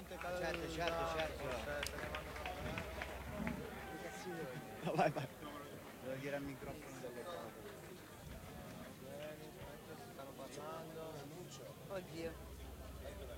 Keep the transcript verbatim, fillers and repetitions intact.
veramente caldo. Certo, certo, certo. No, vai, vai. Devo dire al microfono delle cose. Bene, aspetta, si stanno parlando. Oddio.